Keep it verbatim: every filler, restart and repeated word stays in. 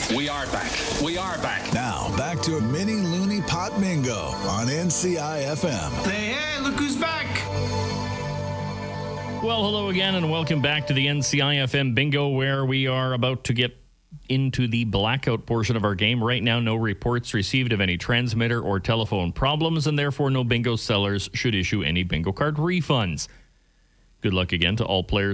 We are back. We are back. Now, back to a mini loony pot bingo on N C I F M. Hey, hey, look who's back. Well, hello again, and welcome back to the N C I F M bingo, where we are about to get into the blackout portion of our game. Right now, no reports received of any transmitter or telephone problems, and therefore no bingo sellers should issue any bingo card refunds. Good luck again to all players